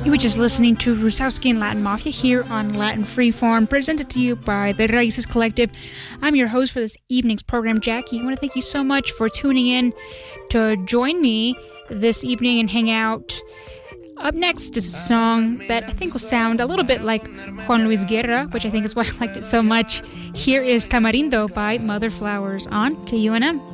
You were just listening to Rusowski and Latin Mafia here on Latin Freeform, presented to you by the Raices Collective. I'm your host for this evening's program, Jackie. I want to thank you so much for tuning in to join me this evening and hang out. Up next is a song that I think will sound a little bit like Juan Luis Guerra, which I think is why I liked it so much. Here is Tamarindo by Mother Flowers on KUNM.